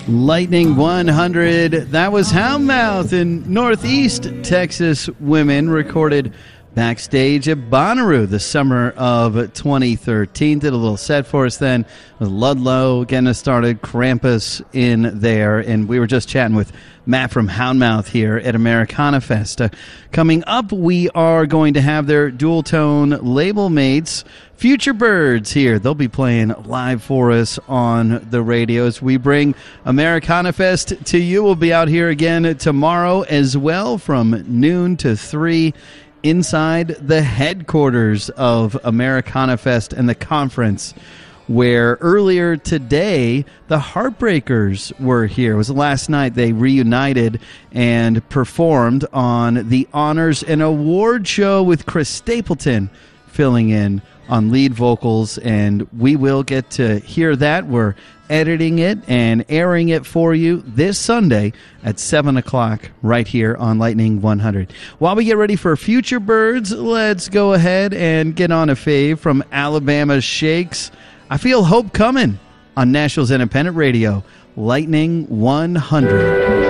Lightning 100. That was Houndmouth and Northeast Texas Women, recorded backstage at Bonnaroo the summer of 2013. Did a little set for us then with Ludlow getting us started, Krampus in there, and we were just chatting with Matt from Houndmouth here at Americana Fest. Coming up, we are going to have their dual tone label mates, Future Birds, here. They'll be playing live for us on the radio as we bring Americana Fest to you. We'll be out here again tomorrow as well from noon to 3 inside the headquarters of Americana Fest and the conference, where earlier today the Heartbreakers were here. It was last night they reunited and performed on the Honors and Award show with Chris Stapleton filling in on lead vocals, and we will get to hear that. We're editing it and airing it for you this Sunday at 7 o'clock right here on Lightning 100. While we get ready for Future Birds, let's go ahead and get on a fave from Alabama Shakes. I Feel Hope Coming on Nashville's Independent Radio, Lightning 100.